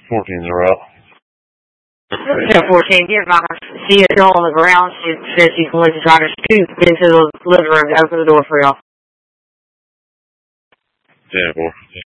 14's are out. 14, here's my she is still on the ground. She says she's going to try to scoot into the living room to open the door for y'all. 10-4.